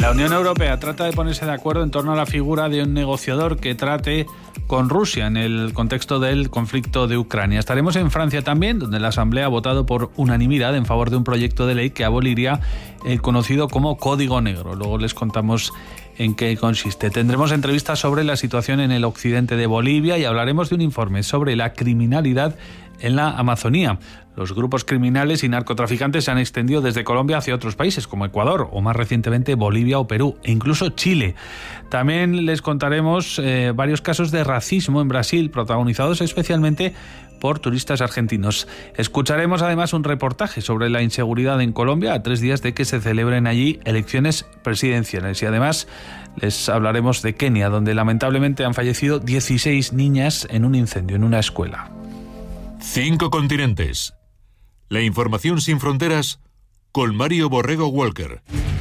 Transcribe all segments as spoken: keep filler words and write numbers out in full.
La Unión Europea trata de ponerse de acuerdo en torno a la figura de un negociador que trate con Rusia en el contexto del conflicto de Ucrania. Estaremos en Francia también, donde la Asamblea ha votado por unanimidad en favor de un proyecto de ley que aboliría el conocido como Código Negro. Luego les contamos en qué consiste. Tendremos entrevistas sobre la situación en el occidente de Bolivia y hablaremos de un informe sobre la criminalidad en la Amazonía. Los grupos criminales y narcotraficantes se han extendido desde Colombia hacia otros países como Ecuador o más recientemente Bolivia o Perú e incluso Chile. También les contaremos eh, varios casos de racismo en Brasil protagonizados especialmente por turistas argentinos. Escucharemos además un reportaje sobre la inseguridad en Colombia a tres días de que se celebren allí elecciones presidenciales y además les hablaremos de Kenia, donde lamentablemente han fallecido dieciséis niñas en un incendio en una escuela. Cinco continentes. La información sin fronteras con Mario Borrego Walker.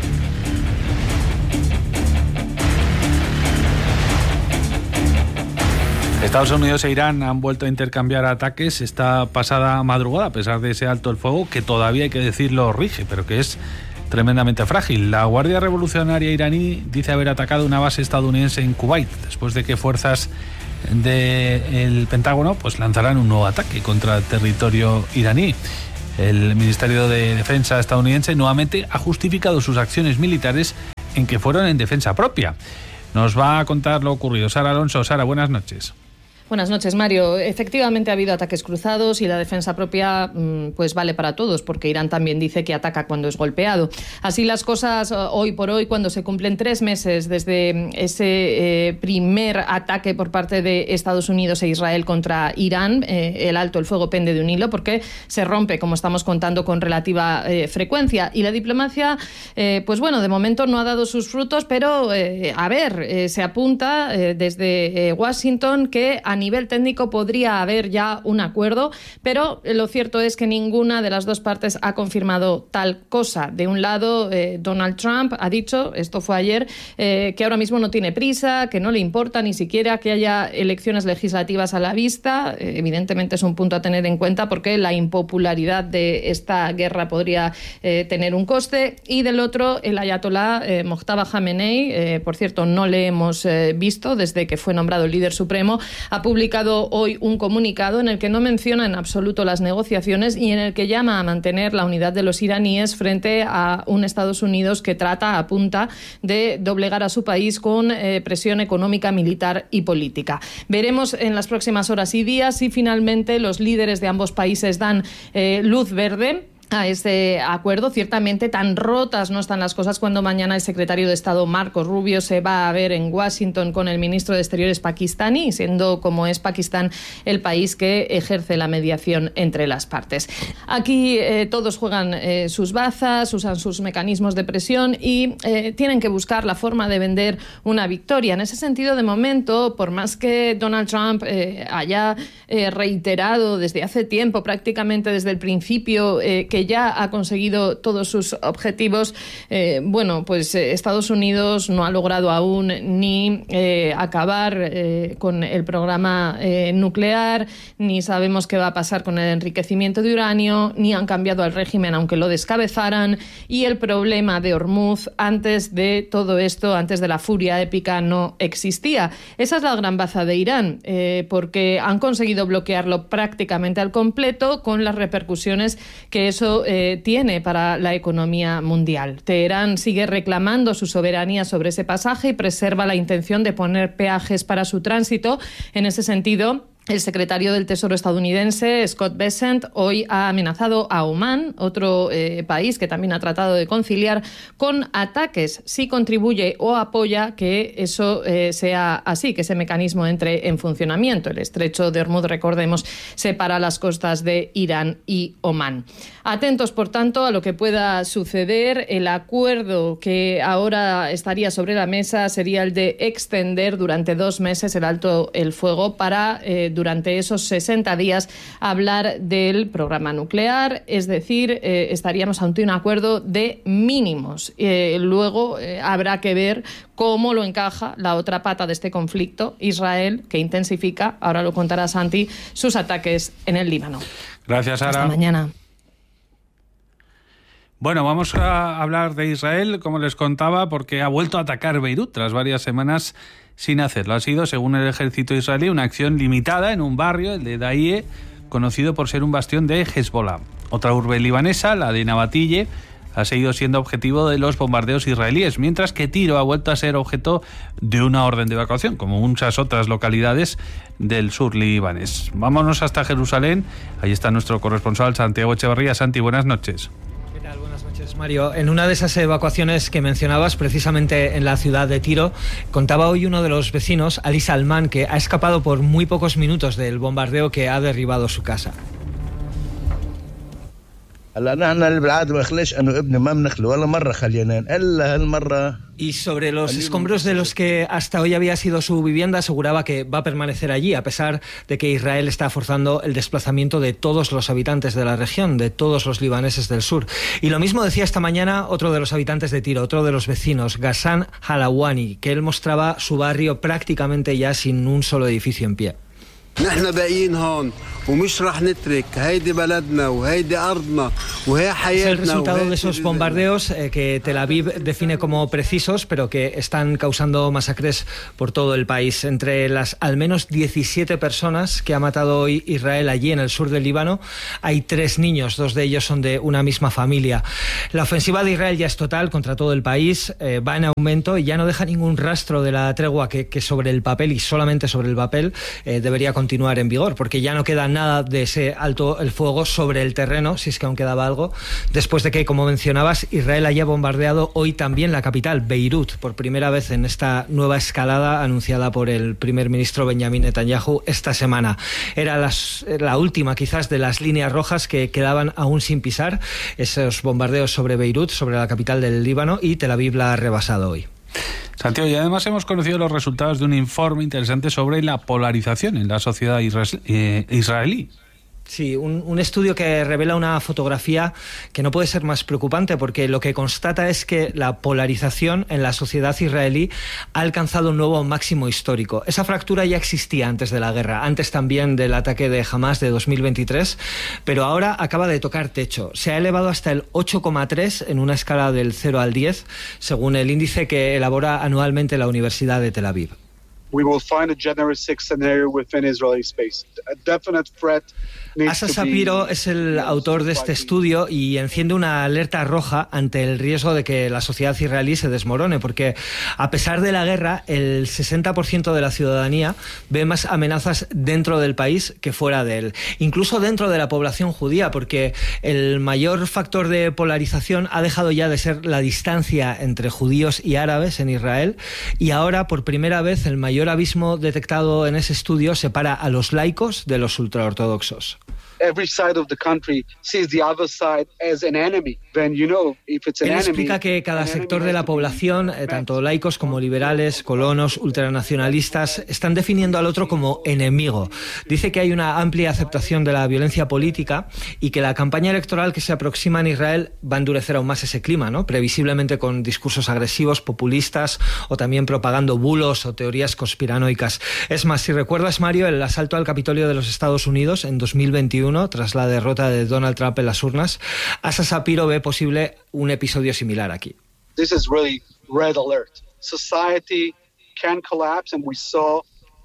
Estados Unidos e Irán han vuelto a intercambiar ataques esta pasada madrugada, a pesar de ese alto el fuego que todavía, hay que decirlo, rige, pero que es tremendamente frágil. La Guardia Revolucionaria iraní dice haber atacado una base estadounidense en Kuwait, después de que fuerzas del Pentágono pues lanzarán un nuevo ataque contra el territorio iraní. El Ministerio de Defensa estadounidense nuevamente ha justificado sus acciones militares en que fueron en defensa propia. Nos va a contar lo ocurrido Sara Alonso. Sara, buenas noches. Buenas noches, Mario. Efectivamente ha habido ataques cruzados y la defensa propia pues vale para todos, porque Irán también dice que ataca cuando es golpeado. Así las cosas hoy por hoy, cuando se cumplen tres meses desde ese eh, primer ataque por parte de Estados Unidos e Israel contra Irán, eh, el alto el fuego pende de un hilo porque se rompe, como estamos contando, con relativa eh, frecuencia. Y la diplomacia, eh, pues bueno, de momento no ha dado sus frutos, pero eh, a ver, eh, se apunta eh, desde eh, Washington que a A nivel técnico podría haber ya un acuerdo, pero lo cierto es que ninguna de las dos partes ha confirmado tal cosa. De un lado, eh, Donald Trump ha dicho, esto fue ayer, eh, que ahora mismo no tiene prisa, que no le importa ni siquiera que haya elecciones legislativas a la vista. Eh, evidentemente es un punto a tener en cuenta porque la impopularidad de esta guerra podría eh, tener un coste. Y del otro, el ayatolá eh, Mojtaba Khamenei, eh, por cierto, no le hemos eh, visto desde que fue nombrado el líder supremo, ha publicado hoy un comunicado en el que no menciona en absoluto las negociaciones y en el que llama a mantener la unidad de los iraníes frente a un Estados Unidos que trata a punta de doblegar a su país con eh, presión económica, militar y política. Veremos en las próximas horas y días si finalmente los líderes de ambos países dan eh, luz verde a este acuerdo. Ciertamente tan rotas no están las cosas cuando mañana el secretario de Estado Marco Rubio se va a ver en Washington con el ministro de Exteriores pakistaní, siendo como es Pakistán el país que ejerce la mediación entre las partes. Aquí eh, todos juegan eh, sus bazas, usan sus mecanismos de presión y eh, tienen que buscar la forma de vender una victoria. En ese sentido, de momento, por más que Donald Trump eh, haya eh, reiterado desde hace tiempo, prácticamente desde el principio, eh, que ya ha conseguido todos sus objetivos, eh, bueno, pues eh, Estados Unidos no ha logrado aún ni eh, acabar eh, con el programa eh, nuclear, ni sabemos qué va a pasar con el enriquecimiento de uranio, ni han cambiado al régimen aunque lo descabezaran, y el problema de Hormuz antes de todo esto, antes de la furia épica, no existía. Esa es la gran baza de Irán, eh, porque han conseguido bloquearlo prácticamente al completo con las repercusiones que eso Eh, tiene para la economía mundial. Teherán sigue reclamando su soberanía sobre ese pasaje y preserva la intención de poner peajes para su tránsito. En ese sentido, el secretario del Tesoro estadounidense, Scott Bessent, hoy ha amenazado a Omán, otro eh, país que también ha tratado de conciliar, con ataques si contribuye o apoya que eso eh, sea así, que ese mecanismo entre en funcionamiento. El estrecho de Hormuz, recordemos, separa las costas de Irán y Omán. Atentos, por tanto, a lo que pueda suceder. El acuerdo que ahora estaría sobre la mesa sería el de extender durante dos meses el alto el fuego para eh, durante esos sesenta días hablar del programa nuclear, es decir, eh, estaríamos ante un acuerdo de mínimos. Eh, luego eh, habrá que ver cómo lo encaja la otra pata de este conflicto, Israel, que intensifica, ahora lo contará Santi, sus ataques en el Líbano. Gracias, Sara. Hasta mañana. Bueno, vamos a hablar de Israel, como les contaba, porque ha vuelto a atacar Beirut tras varias semanas sin hacerlo. Ha sido, según el ejército israelí, una acción limitada en un barrio, el de Dahieh, conocido por ser un bastión de Hezbollah. Otra urbe libanesa, la de Nabatille, ha seguido siendo objetivo de los bombardeos israelíes, mientras que Tiro ha vuelto a ser objeto de una orden de evacuación, como muchas otras localidades del sur libanés. Vámonos hasta Jerusalén. Ahí está nuestro corresponsal Santiago Echevarría. Santi, buenas noches. ¿Qué tal? Buenas noches, Mario. En una de esas evacuaciones que mencionabas, precisamente en la ciudad de Tiro, contaba hoy uno de los vecinos, Ali Salman, que ha escapado por muy pocos minutos del bombardeo que ha derribado su casa. Y sobre los escombros de los que hasta hoy había sido su vivienda, aseguraba que va a permanecer allí, a pesar de que Israel está forzando el desplazamiento de todos los habitantes de la región, de todos los libaneses del sur. Y lo mismo decía esta mañana otro de los habitantes de Tiro, otro de los vecinos, Ghassan Halawani, que él mostraba su barrio prácticamente ya sin un solo edificio en pie. Es el resultado de esos bombardeos eh, que Tel Aviv define como precisos, pero que están causando masacres por todo el país. Entre las al menos diecisiete personas que ha matado hoy Israel allí en el sur del Líbano, hay tres niños, dos de ellos son de una misma familia. La ofensiva de Israel ya es total contra todo el país, eh, va en aumento y ya no deja ningún rastro de la tregua que, que sobre el papel y solamente sobre el papel eh, debería continuar en vigor, porque ya no queda nada de ese alto el fuego sobre el terreno, si es que aún quedaba algo, después de que, como mencionabas, Israel haya bombardeado hoy también la capital, Beirut, por primera vez en esta nueva escalada anunciada por el primer ministro Benjamin Netanyahu esta semana. Era las, la última, quizás, de las líneas rojas que quedaban aún sin pisar, esos bombardeos sobre Beirut, sobre la capital del Líbano, y Tel Aviv la ha rebasado hoy. Santiago, y además hemos conocido los resultados de un informe interesante sobre la polarización en la sociedad israelí. Sí, un, un estudio que revela una fotografía que no puede ser más preocupante, porque lo que constata es que la polarización en la sociedad israelí ha alcanzado un nuevo máximo histórico. Esa fractura ya existía antes de la guerra, antes también del ataque de Hamas de dos mil veintitrés, pero ahora acaba de tocar techo. Se ha elevado hasta el ocho coma tres en una escala del cero al diez, según el índice que elabora anualmente la Universidad de Tel Aviv. We will find a January sixth scenario within Israeli space. A definite threat. Asa Sapiro es el autor de este estudio y enciende una alerta roja ante el riesgo de que la sociedad israelí se desmorone, porque a pesar de la guerra, el sesenta por ciento de la ciudadanía ve más amenazas dentro del país que fuera de él. Incluso dentro de la población judía, porque el mayor factor de polarización ha dejado ya de ser la distancia entre judíos y árabes en Israel, y ahora, por primera vez, el mayor abismo detectado en ese estudio separa a los laicos de los ultraortodoxos. Every side of the country sees the other side as an enemy. Then you know if it's an Él enemy. explica que cada sector de la población, eh, tanto laicos como liberales, colonos, ultranacionalistas, están definiendo al otro como enemigo. Dice que hay una amplia aceptación de la violencia política y que la campaña electoral que se aproxima en Israel va a endurecer aún más ese clima, ¿no? Previsiblemente con discursos agresivos, populistas o también propagando bulos o teorías conspiranoicas. Es más, si recuerdas, Mario, el asalto al Capitolio de los Estados Unidos en dos mil veintiuno, tras la derrota de Donald Trump en las urnas, Asa Sapiro ve posible un episodio similar aquí. This is really red alert. Society can collapse and we saw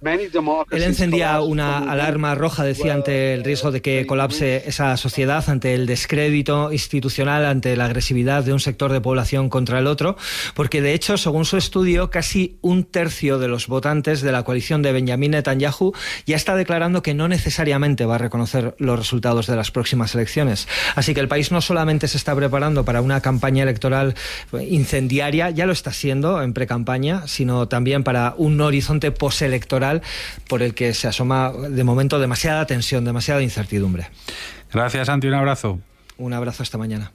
Él encendía una alarma roja, decía, ante el riesgo de que colapse esa sociedad, ante el descrédito institucional, ante la agresividad de un sector de población contra el otro, porque de hecho, según su estudio, casi un tercio de los votantes de la coalición de Benjamin Netanyahu ya está declarando que no necesariamente va a reconocer los resultados de las próximas elecciones. Así que el país no solamente se está preparando para una campaña electoral incendiaria, ya lo está siendo en precampaña, sino también para un horizonte postelectoral por el que se asoma de momento demasiada tensión, demasiada incertidumbre. Gracias, Santi, un abrazo. Un abrazo, hasta mañana.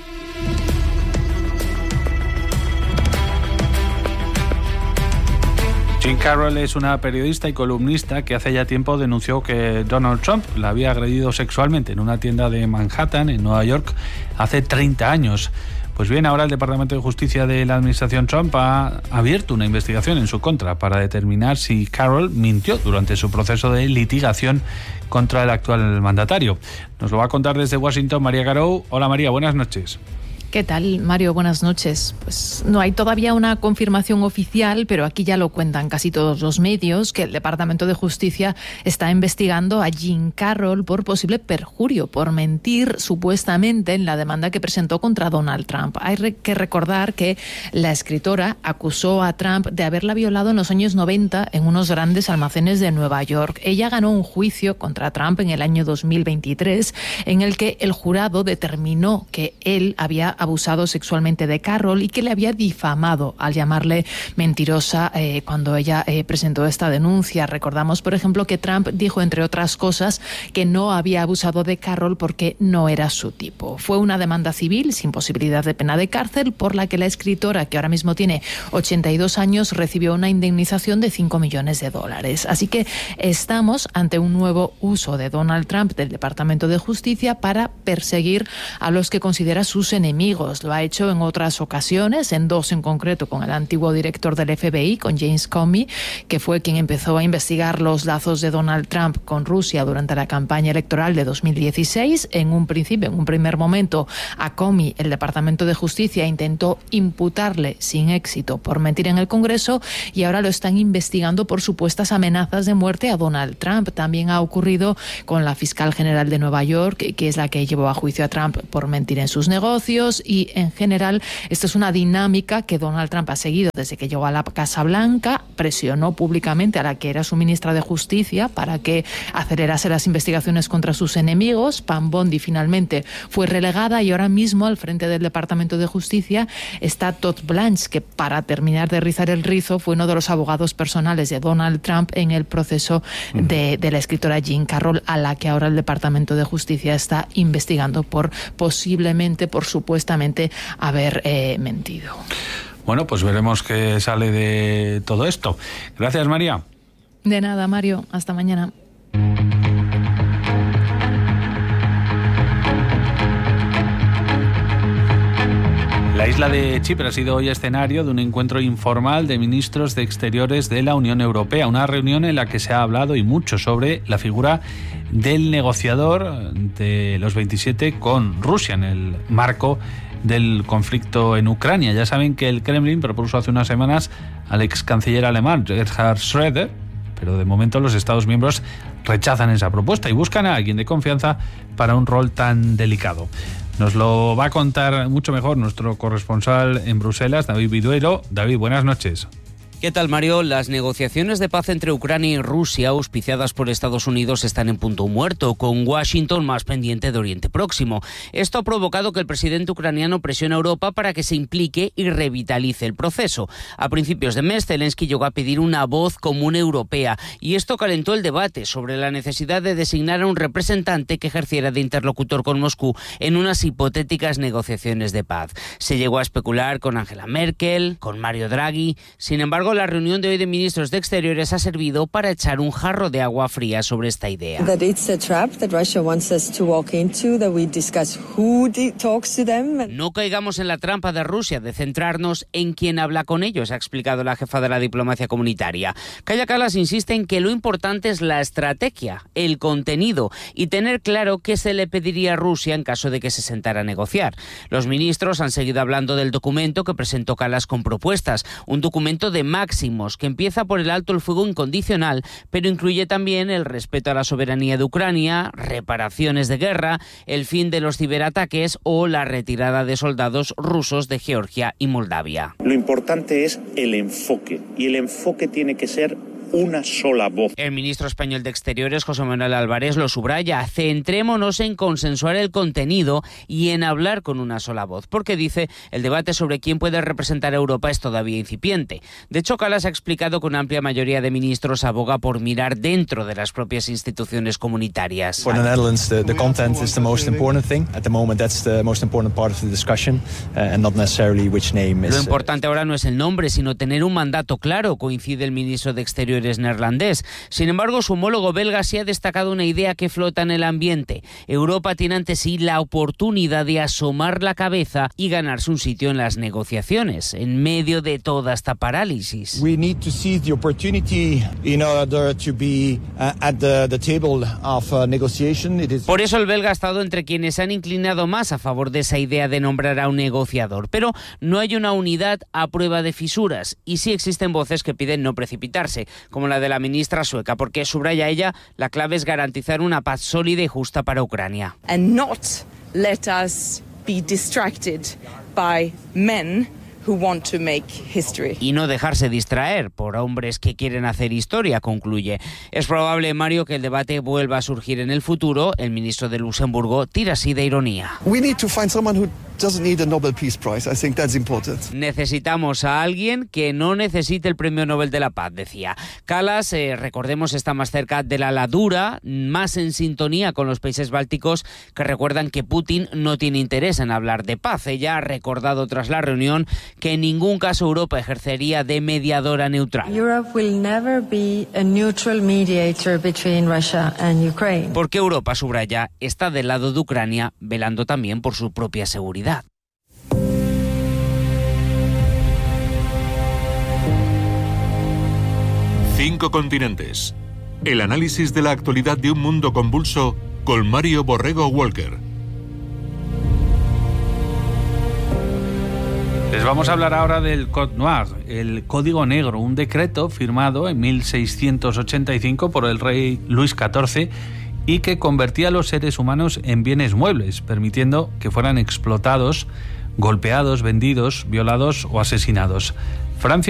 Jean Carroll es una periodista y columnista que hace ya tiempo denunció que Donald Trump la había agredido sexualmente en una tienda de Manhattan, en Nueva York, hace treinta años. Pues bien, ahora el Departamento de Justicia de la administración Trump ha abierto una investigación en su contra para determinar si Carroll mintió durante su proceso de litigación contra el actual mandatario. Nos lo va a contar desde Washington María Garou. Hola María, buenas noches. ¿Qué tal, Mario? Buenas noches. Pues no hay todavía una confirmación oficial, pero aquí ya lo cuentan casi todos los medios, que el Departamento de Justicia está investigando a Jean Carroll por posible perjurio, por mentir supuestamente en la demanda que presentó contra Donald Trump. Hay que recordar que la escritora acusó a Trump de haberla violado en los años noventa en unos grandes almacenes de Nueva York. Ella ganó un juicio contra Trump en el año dos mil veintitrés, en el que el jurado determinó que él había abusado sexualmente de Carroll y que le había difamado al llamarle mentirosa eh, cuando ella eh, presentó esta denuncia. Recordamos, por ejemplo, que Trump dijo, entre otras cosas, que no había abusado de Carroll porque no era su tipo. Fue una demanda civil sin posibilidad de pena de cárcel, por la que la escritora, que ahora mismo tiene ochenta y dos años, recibió una indemnización de cinco millones de dólares. Así que estamos ante un nuevo uso de Donald Trump del Departamento de Justicia para perseguir a los que considera sus enemigos. Lo ha hecho en otras ocasiones, en dos en concreto, con el antiguo director del F B I, con James Comey, que fue quien empezó a investigar los lazos de Donald Trump con Rusia durante la campaña electoral de dos mil dieciséis. En un principio, en un primer momento, a Comey el Departamento de Justicia intentó imputarle sin éxito por mentir en el Congreso, y ahora lo están investigando por supuestas amenazas de muerte a Donald Trump. También ha ocurrido con la fiscal general de Nueva York, que es la que llevó a juicio a Trump por mentir en sus negocios. Y en general, esto es una dinámica que Donald Trump ha seguido desde que llegó a la Casa Blanca. Presionó públicamente a la que era su ministra de Justicia para que acelerase las investigaciones contra sus enemigos. Pam Bondi finalmente fue relegada, y ahora mismo al frente del Departamento de Justicia está Todd Blanche, que, para terminar de rizar el rizo, fue uno de los abogados personales de Donald Trump en el proceso de, de la escritora Jean Carroll, a la que ahora el Departamento de Justicia está investigando por posiblemente, por supuestamente, haber eh, mentido. Bueno, pues veremos qué sale de todo esto. Gracias, María. De nada, Mario. Hasta mañana. La isla de Chipre ha sido hoy escenario de un encuentro informal de ministros de Exteriores de la Unión Europea, una reunión en la que se ha hablado y mucho sobre la figura del negociador de los veintisiete con Rusia en el marco del conflicto en Ucrania. Ya saben que el Kremlin propuso hace unas semanas al ex canciller alemán Gerhard Schröder, pero de momento los Estados miembros rechazan esa propuesta y buscan a alguien de confianza para un rol tan delicado. Nos lo va a contar mucho mejor nuestro corresponsal en Bruselas, David Viduero. David, buenas noches. ¿Qué tal, Mario? Las negociaciones de paz entre Ucrania y Rusia, auspiciadas por Estados Unidos, están en punto muerto, con Washington más pendiente de Oriente Próximo. Esto ha provocado que el presidente ucraniano presione a Europa para que se implique y revitalice el proceso. A principios de mes, Zelensky llegó a pedir una voz común europea, y esto calentó el debate sobre la necesidad de designar a un representante que ejerciera de interlocutor con Moscú en unas hipotéticas negociaciones de paz. Se llegó a especular con Angela Merkel, con Mario Draghi. Sin embargo, la reunión de hoy de ministros de Exteriores ha servido para echar un jarro de agua fría sobre esta idea. No caigamos en la trampa de Rusia de centrarnos en quién habla con ellos, ha explicado la jefa de la diplomacia comunitaria. Kaja Kallas insiste en que lo importante es la estrategia, el contenido, y tener claro qué se le pediría a Rusia en caso de que se sentara a negociar. Los ministros han seguido hablando del documento que presentó Kallas con propuestas, un documento de máximos que empieza por el alto el fuego incondicional, pero incluye también el respeto a la soberanía de Ucrania, reparaciones de guerra, el fin de los ciberataques o la retirada de soldados rusos de Georgia y Moldavia. Lo importante es el enfoque, y el enfoque tiene que ser una sola voz. El ministro español de Exteriores, José Manuel Álvarez, lo subraya: centrémonos en consensuar el contenido y en hablar con una sola voz, porque dice el debate sobre quién puede representar a Europa es todavía incipiente. De hecho, Kallas ha explicado que una amplia mayoría de ministros aboga por mirar dentro de las propias instituciones comunitarias. For the Netherlands, the, the content is the most important thing. At the moment, that's the most important part of the discussion, uh, and not necessarily which name is. Lo importante ahora no es el nombre, sino tener un mandato claro, coincide el ministro de Exteriores territorio es neerlandés. Sin embargo, su homólogo belga sí ha destacado una idea que flota en el ambiente. Europa tiene ante sí la oportunidad de asomar la cabeza y ganarse un sitio en las negociaciones, en medio de toda esta parálisis. We need to seize the opportunity in order to be uh, at the, the table of uh, negotiation. It is... Por eso el belga ha estado entre quienes se han inclinado más a favor de esa idea de nombrar a un negociador. Pero no hay una unidad a prueba de fisuras y sí existen voces que piden no precipitarse, como la de la ministra sueca, porque subraya ella, la clave es garantizar una paz sólida y justa para Ucrania. And not let us be distracted by men who want to make history. Y no dejarse distraer por hombres que quieren hacer historia, concluye. Es probable, Mario, que el debate vuelva a surgir en el futuro. El ministro de Luxemburgo tira así de ironía. We need to find someone who doesn't need a Nobel Peace Prize. I think that's important. Necesitamos a alguien que no necesite el Premio Nobel de la Paz, decía. Kallas, eh, recordemos, está más cerca de la ladura, más en sintonía con los países bálticos, que recuerdan que Putin no tiene interés en hablar de paz. Ella ha recordado tras la reunión que en ningún caso Europa ejercería de mediadora neutral. Europe will never be a neutral mediator between Russia and Ukraine. Porque Europa, subraya, está del lado de Ucrania, velando también por su propia seguridad. Cinco continentes. El análisis de la actualidad de un mundo convulso con Mario Borrego Walker. Les vamos a hablar ahora del Code Noir, el Código Negro, un decreto firmado en mil seiscientos ochenta y cinco por el rey Luis catorce y que convertía a los seres humanos en bienes muebles, permitiendo que fueran explotados, golpeados, vendidos, violados o asesinados. Francia